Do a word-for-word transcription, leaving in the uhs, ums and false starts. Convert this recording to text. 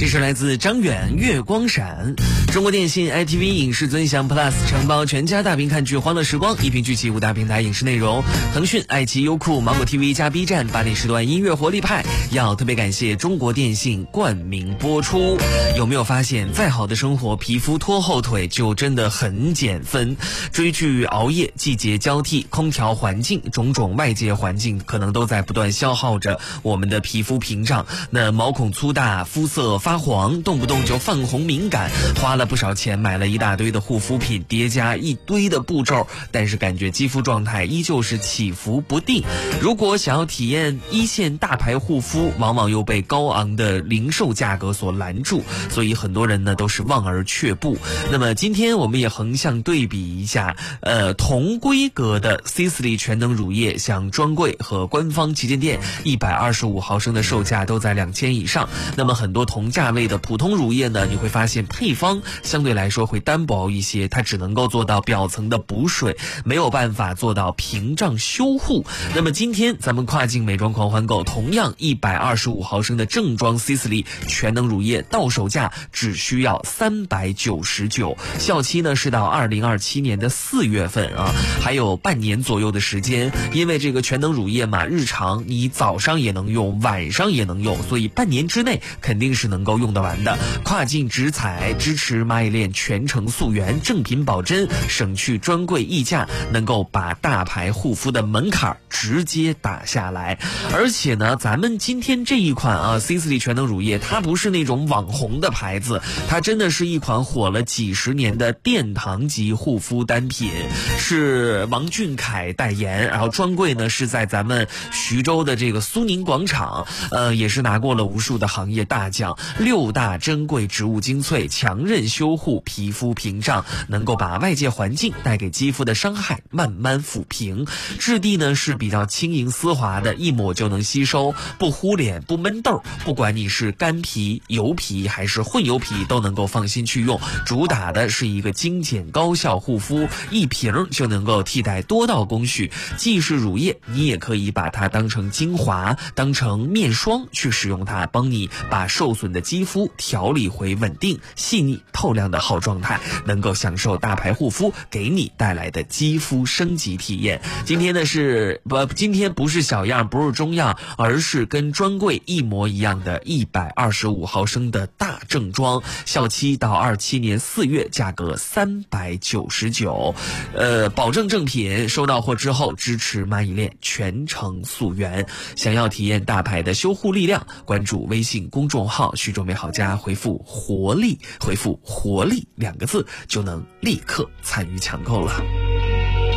这是来自张远月光闪。中国电信 I T V 影视尊享 Plus 承包全家大屏看剧欢乐时光，一屏聚集五大平台影视内容，腾讯、爱奇艺、优酷、芒果 T V 加 B 站八点时段音乐活力派，要特别感谢中国电信冠名播出。有没有发现，再好的生活，皮肤拖后腿就真的很减分。追剧、熬夜、季节交替、空调环境，种种外界环境可能都在不断消耗着我们的皮肤屏障。那毛孔粗大，肤色发黄，动不动就泛红敏感，花了不少钱买了一大堆的护肤品，叠加一堆的步骤，但是感觉肌肤状态依旧是起伏不定。如果想要体验一线大牌护肤，往往又被高昂的零售价格所拦住，所以很多人呢都是望而却步。那么今天我们也横向对比一下，呃，同规格的 Sisley 全能乳液，像专柜和官方旗舰店一百二十五毫升的售价都在两千以上。那么很多同价位的普通乳液呢，你会发现配方相对来说会单薄一些，它只能够做到表层的补水，没有办法做到屏障修护。那么今天咱们跨境美妆狂欢购，同样一百二十五毫升的正装 Sisley 全能乳液到手价只需要三百九十九，效期呢是到二零二七年的四月份啊，还有半年左右的时间。因为这个全能乳液嘛，日常你早上也能用，晚上也能用，所以半年之内肯定是能够用得完的。跨境直采，支持蚂蚁链全程溯源，正品保真，省去专柜溢价，能够把大牌护肤的门槛直接打下来。而且呢，咱们今天这一款啊 Sisley 全能乳液，它不是那种网红的牌子，它真的是一款火了几十年的殿堂级护肤单品，是王俊凯代言，然后专柜呢是在咱们徐州的这个苏宁广场，呃，也是拿过了无数的行业大奖。六大珍贵植物精粹，强韧修护皮肤屏障，能够把外界环境带给肌肤的伤害慢慢抚平。质地呢是比较轻盈丝滑的，一抹就能吸收，不糊脸不闷痘，不管你是干皮、油皮还是混油皮都能够放心去用。主打的是一个精简高效护肤，一瓶就能够替代多道工序，既是乳液，你也可以把它当成精华，当成面霜去使用它，帮你把受损的肌肤调理回稳定、细腻、透亮的好状态，能够享受大牌护肤给你带来的肌肤升级体验。今天呢是不，今天不是小样，不是中样，而是跟专柜一模一样的一百二十五毫升的大正装，效期到二七年四月，价格三百九十九，呃，保证正品，收到货之后支持蚂蚁链全程溯源。想要体验大牌的修护力量，关注微信公众号徐州美好家，回复活力，回复活力两个字就能立刻参与抢购了。